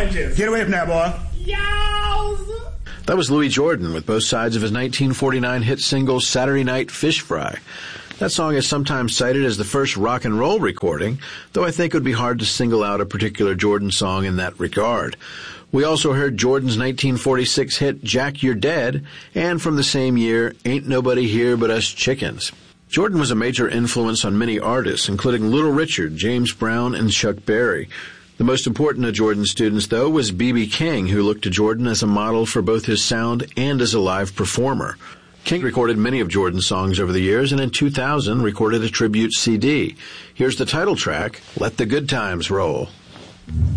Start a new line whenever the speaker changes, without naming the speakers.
oranges.
Get away from there, boy.
Yows.
That was Louis Jordan with both sides of his 1949 hit single Saturday Night Fish Fry. That song is sometimes cited as the first rock and roll recording, though I think it would be hard to single out a particular Jordan song in that regard. We also heard Jordan's 1946 hit Jack You're Dead, and from the same year, Ain't Nobody Here But Us Chickens. Jordan was a major influence on many artists, including Little Richard, James Brown, and Chuck Berry. The most important of Jordan's students, though, was B.B. King, who looked to Jordan as a model for both his sound and as a live performer. King recorded many of Jordan's songs over the years, and in 2000 recorded a tribute CD. Here's the title track, Let the Good Times Roll.